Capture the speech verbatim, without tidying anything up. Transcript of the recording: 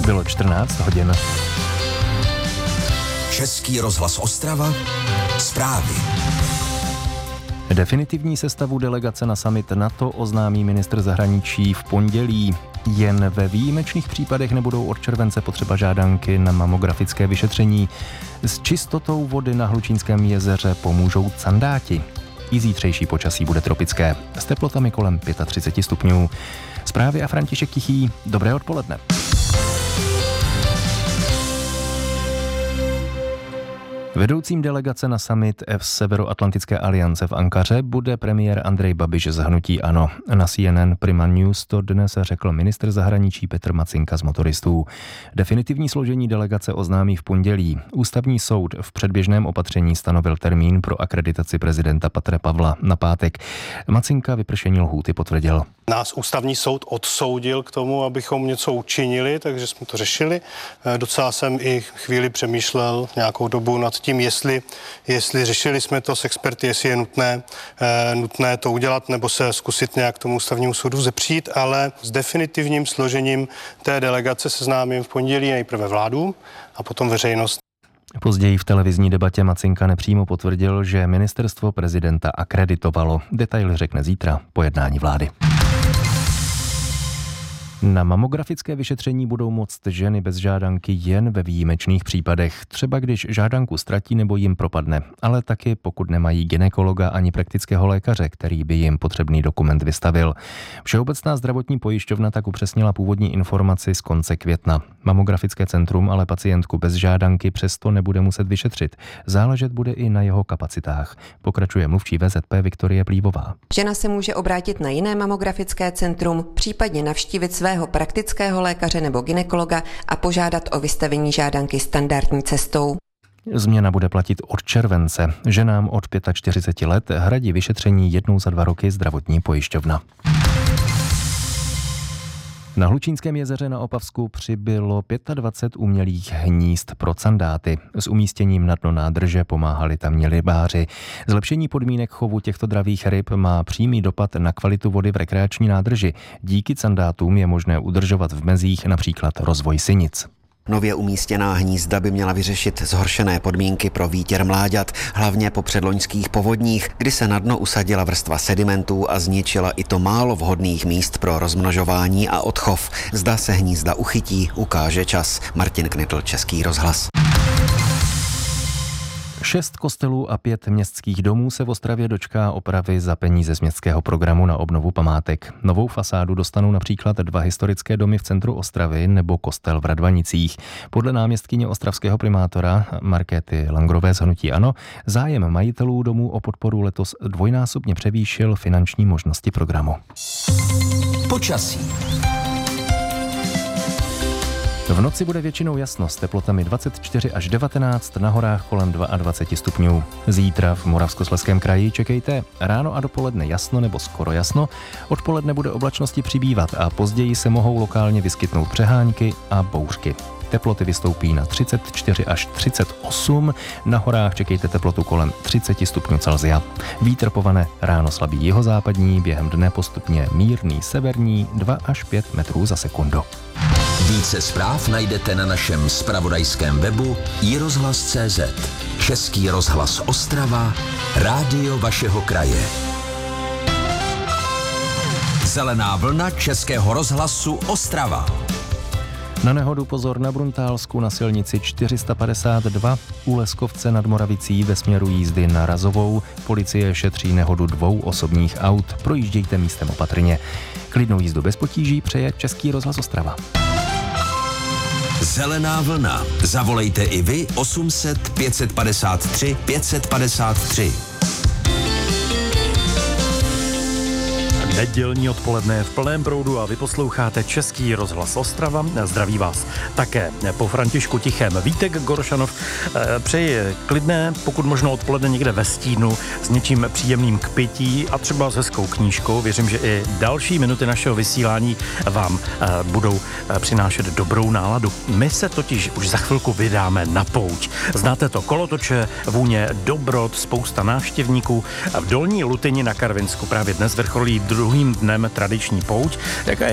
Bylo čtrnáct hodin. Český rozhlas Ostrava. Zprávy. Definitivní sestavu delegace na summit NATO oznámí ministr zahraničí v pondělí. Jen ve výjimečných případech nebudou od července potřeba žádanky na mamografické vyšetření. S čistotou vody na Hlučínském jezeře pomůžou candáti. I zítřejší počasí bude tropické, s teplotami kolem třicet pět stupňů. Zprávy a František Tichý. Dobré odpoledne. Vedoucím delegace na summit v Severoatlantické aliance v Ankaře bude premiér Andrej Babiš z hnutí ANO. Na C N N Prima News to dnes řekl ministr zahraničí Petr Macinka z Motoristů. Definitivní složení delegace oznámí v pondělí. Ústavní soud v předběžném opatření stanovil termín pro akreditaci prezidenta Petra Pavla na pátek. Macinka vypršení lhůty potvrdil. Nás ústavní soud odsoudil k tomu, abychom něco učinili, takže jsme to řešili. Docela jsem i chvíli přemýšlel nějakou dobu nad tím, jestli, jestli řešili jsme to s experty, jestli je nutné, eh, nutné to udělat nebo se zkusit nějak tomu ústavnímu soudu zepřít, ale s definitivním složením té delegace seznámím v pondělí nejprve vládu a potom veřejnost. Později v televizní debatě Macinka nepřímo potvrdil, že ministerstvo prezidenta akreditovalo. Detaily řekne zítra po jednání vlády. Na mamografické vyšetření budou moct ženy bez žádanky jen ve výjimečných případech, třeba když žádanku ztratí nebo jim propadne, ale taky pokud nemají gynekologa ani praktického lékaře, který by jim potřebný dokument vystavil. Všeobecná zdravotní pojišťovna tak upřesnila původní informaci z konce května. Mamografické centrum ale pacientku bez žádanky přesto nebude muset vyšetřit. Záležet bude i na jeho kapacitách. Pokračuje mluvčí V Z P Viktorie Plívová. Žena se může obrátit na jiné mamografické centrum, případně navštívit své praktického lékaře nebo gynekologa a požádat o vystavení žádanky standardní cestou. Změna bude platit od července. Ženám od čtyřiceti pěti let hradí vyšetření jednou za dva roky zdravotní pojišťovna. Na Hlučínském jezeře na Opavsku přibylo dvacet pět umělých hnízd pro candáty. S umístěním na dno nádrže pomáhali tamní rybáři. Zlepšení podmínek chovu těchto dravých ryb má přímý dopad na kvalitu vody v rekreační nádrži. Díky candátům je možné udržovat v mezích například rozvoj sinic. Nově umístěná hnízda by měla vyřešit zhoršené podmínky pro výtěr mláďat, hlavně po předloňských povodních, kdy se na dno usadila vrstva sedimentů a zničila i to málo vhodných míst pro rozmnožování a odchov. Zda se hnízda uchytí, ukáže čas. Martin Knitl, Český rozhlas. Šest kostelů a pět městských domů se v Ostravě dočká opravy za peníze z městského programu na obnovu památek. Novou fasádu dostanou například dva historické domy v centru Ostravy nebo kostel v Radvanicích. Podle náměstkyně ostravského primátora Markéty Langrové z hnutí ANO zájem majitelů domů o podporu letos dvojnásobně převýšil finanční možnosti programu. Počasí. V noci bude většinou jasno s teplotami dvacet čtyři až devatenáct, na horách kolem dvacet dva stupňů. Zítra v Moravskoslezském kraji čekejte ráno a dopoledne jasno nebo skoro jasno, odpoledne bude oblačnosti přibývat a později se mohou lokálně vyskytnout přehánky a bouřky. Teploty vystoupí na třicet čtyři až třicet osm, na horách čekejte teplotu kolem třicet stupňů Celsia. Vítr povane ráno slabý jihozápadní, během dne postupně mírný severní dva až pět metrů za sekundu. Více zpráv najdete na našem zpravodajském webu i rozhlas tečka cé zet. Český rozhlas Ostrava, rádio vašeho kraje. Zelená vlna Českého rozhlasu Ostrava. Na nehodu pozor na Bruntálsku na silnici čtyři sta padesát dva u Leskovce nad Moravicí ve směru jízdy na Razovou. Policie šetří nehodu dvou osobních aut. Projíždějte místem opatrně. Klidnou jízdu bez potíží přeje Český rozhlas Ostrava. Zelená vlna. Zavolejte i vy osm set pět padesát tři pět padesát tři. Nedělní odpoledne v plném proudu a vy posloucháte Český rozhlas Ostrava. Zdraví vás také po Františku Tichém Vítek Goršanov. Přeji klidné, pokud možno odpoledne někde ve stínu s něčím příjemným k pití a třeba s hezkou knížkou. Věřím, že i další minuty našeho vysílání vám budou přinášet dobrou náladu. My se totiž už za chvilku vydáme na pouť. Znáte to, kolotoče, vůně, dobrot, spousta návštěvníků. V Dolní Lutyni na Karvinsku právě dnes vrcholí druhým dnem tradiční pouť. Jaká je